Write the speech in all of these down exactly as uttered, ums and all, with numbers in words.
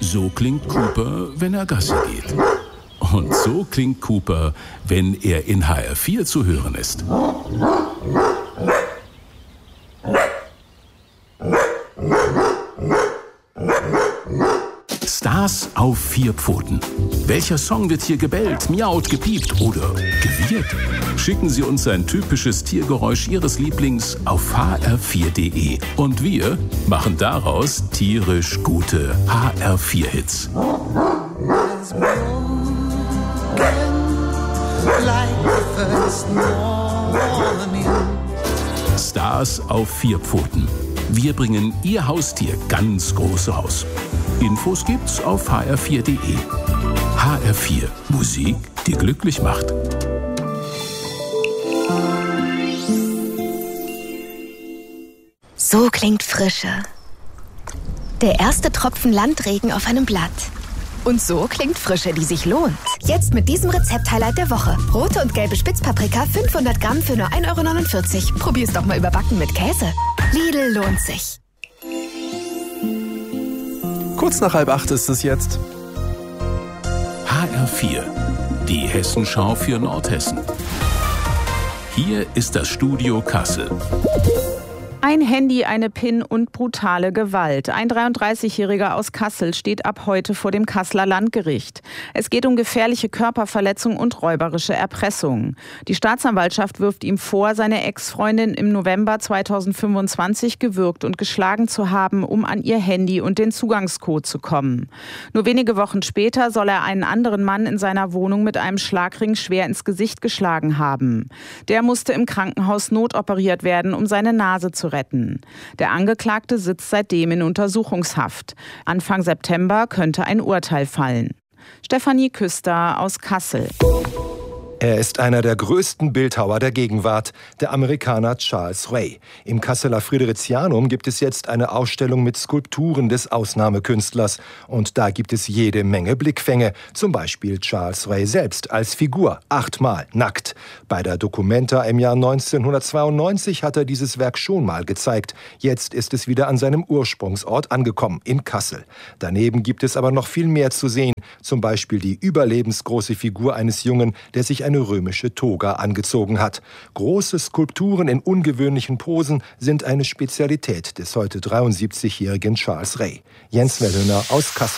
So klingt Cooper, wenn er Gassi geht. Und so klingt Cooper, wenn er in H R vier zu hören ist. Stars auf vier Pfoten. Welcher Song wird hier gebellt, miaut, gepiept oder gewirrt? Schicken Sie uns ein typisches Tiergeräusch Ihres Lieblings auf h r vier punkt d e. Und wir machen daraus tierisch gute H R vier Hits. Stars auf vier Pfoten. Wir bringen Ihr Haustier ganz groß raus. Infos gibt's auf h r vier punkt d e. H R vier. Musik, die glücklich macht. So klingt Frische. Der erste Tropfen Landregen auf einem Blatt. Und so klingt Frische, die sich lohnt. Jetzt mit diesem Rezept-Highlight der Woche. Rote und gelbe Spitzpaprika, fünfhundert Gramm für nur ein Euro neunundvierzig. Probier's doch mal überbacken mit Käse. Lidl lohnt sich. Kurz nach halb acht ist es jetzt. H R vier. Die Hessenschau für Nordhessen. Hier ist das Studio Kassel. Ein Handy, eine PIN und brutale Gewalt. Ein dreiunddreißigjähriger aus Kassel steht ab heute vor dem Kasseler Landgericht. Es geht um gefährliche Körperverletzung und räuberische Erpressung. Die Staatsanwaltschaft wirft ihm vor, seine Ex-Freundin im November zweitausendfünfundzwanzig gewürgt und geschlagen zu haben, um an ihr Handy und den Zugangscode zu kommen. Nur wenige Wochen später soll er einen anderen Mann in seiner Wohnung mit einem Schlagring schwer ins Gesicht geschlagen haben. Der musste im Krankenhaus notoperiert werden, um seine Nase zu retten. Der Angeklagte sitzt seitdem in Untersuchungshaft. Anfang September könnte ein Urteil fallen. Stefanie Küster aus Kassel. Er ist einer der größten Bildhauer der Gegenwart, der Amerikaner Charles Ray. Im Kasseler Fridericianum gibt es jetzt eine Ausstellung mit Skulpturen des Ausnahmekünstlers. Und da gibt es jede Menge Blickfänge. Zum Beispiel Charles Ray selbst als Figur, achtmal nackt. Bei der Documenta im Jahr neunzehnhundertzweiundneunzig hat er dieses Werk schon mal gezeigt. Jetzt ist es wieder an seinem Ursprungsort angekommen, in Kassel. Daneben gibt es aber noch viel mehr zu sehen. Zum Beispiel die überlebensgroße Figur eines Jungen, der sich eine römische Toga angezogen hat. Große Skulpturen in ungewöhnlichen Posen sind eine Spezialität des heute dreiundsiebzigjährigen Charles Ray. Jens Wellhöner aus Kassel.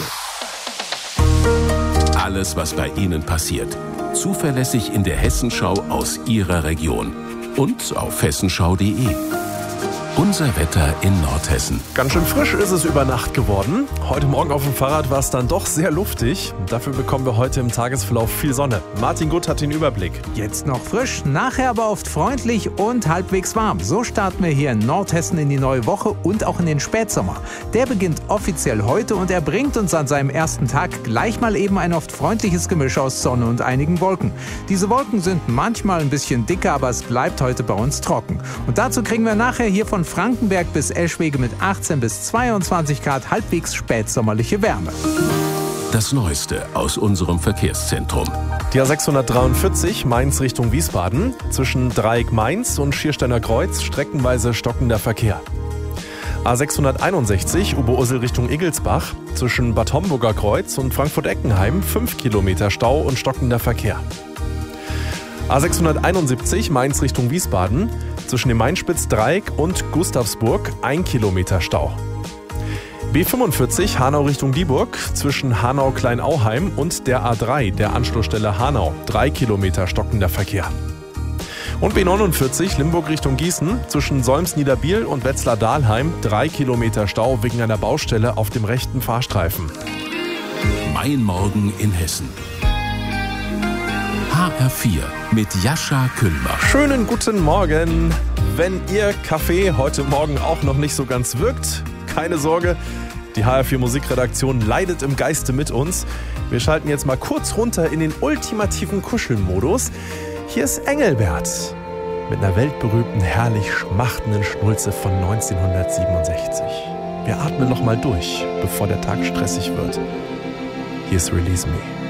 Alles, was bei Ihnen passiert. Zuverlässig in der Hessenschau aus Ihrer Region. Und auf hessenschau punkt de. Unser Wetter in Nordhessen. Ganz schön frisch ist es über Nacht geworden. Heute Morgen auf dem Fahrrad war es dann doch sehr luftig. Dafür bekommen wir heute im Tagesverlauf viel Sonne. Martin Gutt hat den Überblick. Jetzt noch frisch, nachher aber oft freundlich und halbwegs warm. So starten wir hier in Nordhessen in die neue Woche und auch in den Spätsommer. Der beginnt offiziell heute und er bringt uns an seinem ersten Tag gleich mal eben ein oft freundliches Gemisch aus Sonne und einigen Wolken. Diese Wolken sind manchmal ein bisschen dicker, aber es bleibt heute bei uns trocken. Und dazu kriegen wir nachher hier von Frankenberg bis Eschwege mit achtzehn bis zweiundzwanzig Grad halbwegs spätsommerliche Wärme. Das Neueste aus unserem Verkehrszentrum. Die A sechshundertdreiundvierzig Mainz Richtung Wiesbaden. Zwischen Dreieck Mainz und Schiersteiner Kreuz streckenweise stockender Verkehr. A sechshunderteinundsechzig Oberursel Richtung Igelsbach. Zwischen Bad Homburger Kreuz und Frankfurt-Eckenheim fünf Kilometer Stau und stockender Verkehr. A sechshunderteinundsiebzig Mainz Richtung Wiesbaden. Zwischen dem Mainspitz-Dreieck und Gustavsburg ein Kilometer Stau. B fünfundvierzig Hanau Richtung Dieburg. Zwischen Hanau-Kleinauheim und der A drei, der Anschlussstelle Hanau. drei Kilometer stockender Verkehr. Und B neunundvierzig Limburg Richtung Gießen. Zwischen Solms-Niederbiel und Wetzlar-Dahlheim. drei Kilometer Stau wegen einer Baustelle auf dem rechten Fahrstreifen. Mein Morgen in Hessen. H R vier mit Jascha Kühlbach. Schönen guten Morgen. Wenn Ihr Kaffee heute Morgen auch noch nicht so ganz wirkt, keine Sorge, die H R vier Musikredaktion leidet im Geiste mit uns. Wir schalten jetzt mal kurz runter in den ultimativen Kuschelmodus. Hier ist Engelbert mit einer weltberühmten, herrlich schmachtenden Schnulze von neunzehnhundertsiebenundsechzig. Wir atmen noch mal durch, bevor der Tag stressig wird. Hier ist Release Me.